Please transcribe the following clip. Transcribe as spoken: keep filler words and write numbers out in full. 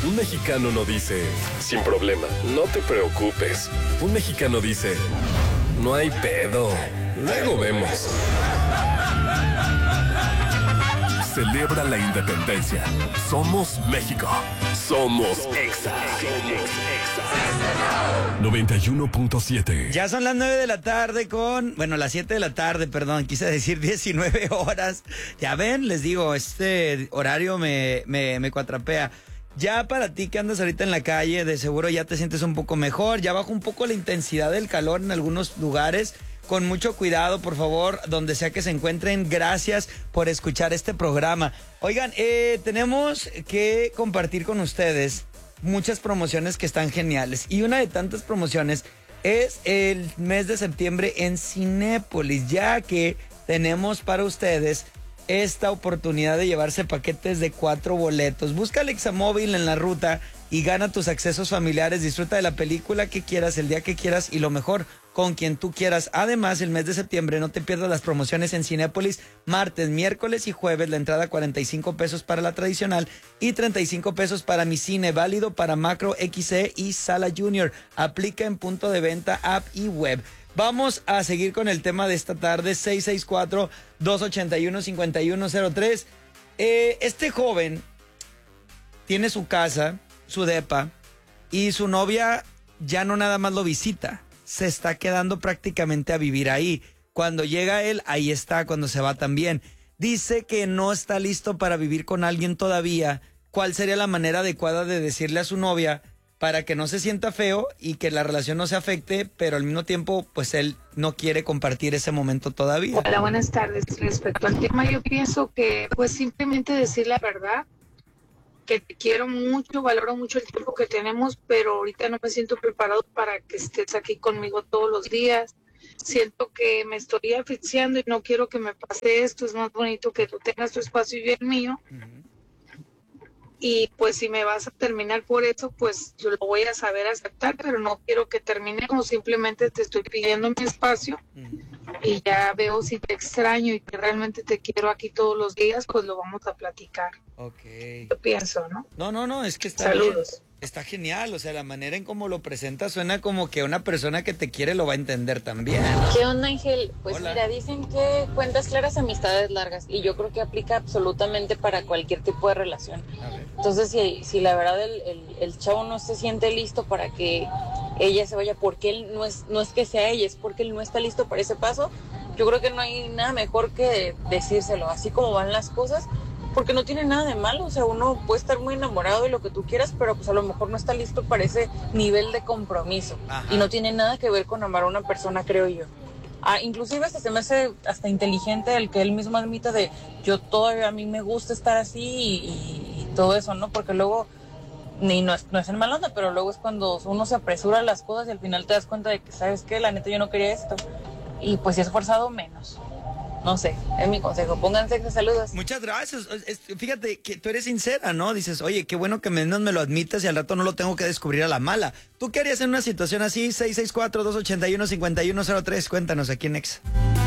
Un mexicano no dice, sin problema, no te preocupes. Un mexicano dice, no hay pedo, luego vemos. Celebra la independencia. Somos México. Somos Exa. noventa y uno punto siete. Ya son las nueve de la tarde con... Bueno, las siete de la tarde, perdón. Quise decir diecinueve horas. Ya ven, les digo, este horario me, me, me cuatrapea. Ya para ti que andas ahorita en la calle, de seguro ya te sientes un poco mejor. Ya bajó un poco la intensidad del calor en algunos lugares. Con mucho cuidado, por favor, donde sea que se encuentren. Gracias por escuchar este programa. Oigan, eh, tenemos que compartir con ustedes muchas promociones que están geniales. Y una de tantas promociones es el mes de septiembre en Cinépolis, ya que tenemos para ustedes esta oportunidad de llevarse paquetes de cuatro boletos. Busca el Examóvil en la ruta y gana tus accesos familiares. Disfruta de la película que quieras, el día que quieras y lo mejor, con quien tú quieras. Además, el mes de septiembre no te pierdas las promociones en Cinépolis. Martes, miércoles y jueves, la entrada cuarenta y cinco pesos para la tradicional y treinta y cinco pesos para mi cine. Válido para Macro, X E y Sala Junior. Aplica en punto de venta, app y web. Vamos a seguir con el tema de esta tarde. seis seis cuatro, dos ocho uno, cinco uno cero tres. Eh, este joven tiene su casa, su depa, y su novia ya no nada más lo visita, se está quedando prácticamente a vivir ahí. Cuando llega él, ahí está. Cuando se va también. Dice que no está listo para vivir con alguien todavía. ¿Cuál sería la manera adecuada de decirle a su novia para que no se sienta feo y que la relación no se afecte, pero al mismo tiempo, pues él no quiere compartir ese momento todavía? Hola, buenas tardes. Respecto al tema, yo pienso que pues simplemente decir la verdad, que te quiero mucho, valoro mucho el tiempo que tenemos, pero ahorita no me siento preparado para que estés aquí conmigo todos los días. Siento que me estoy asfixiando y no quiero que me pase esto. Es más bonito que tú tengas tu espacio y yo el mío. Uh-huh. Y pues si me vas a terminar por eso, pues yo lo voy a saber aceptar, pero no quiero que termine como simplemente te estoy pidiendo mi espacio. Uh-huh. Y ya veo si te extraño y que realmente te quiero aquí todos los días, pues lo vamos a platicar. Ok. Yo pienso, ¿no? No, no, no, es que está Saludos. Bien. Está genial, o sea, la manera en cómo lo presenta suena como que una persona que te quiere lo va a entender también. ¿Qué onda, Ángel? Pues Hola. Mira, dicen que cuentas claras, amistades largas, y yo creo que aplica absolutamente para cualquier tipo de relación. Entonces, si, si la verdad el, el, el chavo no se siente listo para que ella se vaya, porque él no es, no es que sea ella, es porque él no está listo para ese paso, yo creo que no hay nada mejor que decírselo, así como van las cosas, porque no tiene nada de malo. O sea, uno puede estar muy enamorado de lo que tú quieras, pero pues a lo mejor no está listo para ese nivel de compromiso. Ajá. Y no tiene nada que ver con amar a una persona, creo yo. Ah, inclusive hasta se me hace hasta inteligente el que él mismo admita de yo todavía a mí me gusta estar así y, y, y todo eso, ¿no? Porque luego, ni no es, no es en mala onda, pero luego es cuando uno se apresura a las cosas y al final te das cuenta de que, ¿sabes qué? La neta yo no quería esto. Y pues si es forzado, menos. No sé, es mi consejo. Pónganse que saludos. Muchas gracias. Es, fíjate que tú eres sincera, ¿no? Dices, oye, qué bueno que menos me lo admitas y al rato no lo tengo que descubrir a la mala. ¿Tú qué harías en una situación así? seis seis cuatro, dos ocho uno, cinco uno cero tres. Cuéntanos aquí en Exa.